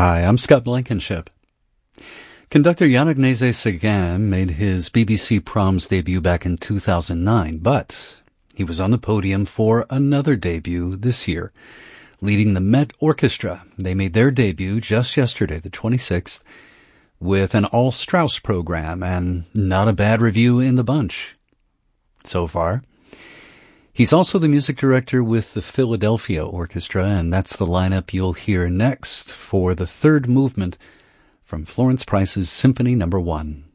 Hi, I'm Scott Blankenship. Conductor Jan-Agnese Seguin made his BBC Proms debut back in 2009, but he was on the podium for another debut this year, leading the Met Orchestra. They made their debut just yesterday, the 26th, with an all-Strauss program, and not a bad review in the bunch so far. He's also the music director with the Philadelphia Orchestra, and that's the lineup you'll hear next for the third movement from Florence Price's Symphony No. 1.